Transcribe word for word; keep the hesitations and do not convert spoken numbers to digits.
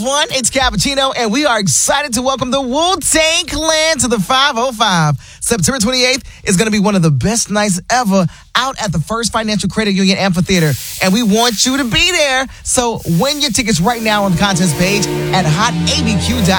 one. It's Cappuccino, and we are excited to welcome the Wu-Tang Clan to the five oh five. September twenty-eighth is going to be one of the best nights ever out at the First Financial Credit Union Amphitheater, and we want you to be there. So win your tickets right now on the contest page at hot A B Q dot com.